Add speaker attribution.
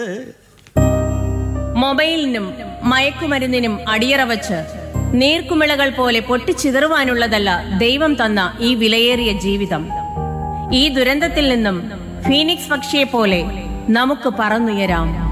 Speaker 1: മൊബൈലിനും മയക്കുമരുന്നിനും അടിയറ വച്ച് നീർക്കുമിളകൾ പോലെ പൊട്ടിച്ചിതറുവാനുള്ളതല്ല ദൈവം തന്ന ഈ വിലയേറിയ ജീവിതം. ഈ ദുരന്തത്തിൽ നിന്നും ഫീനിക്സ് പക്ഷിയെ പോലെ നമുക്ക് പറന്നുയരാം.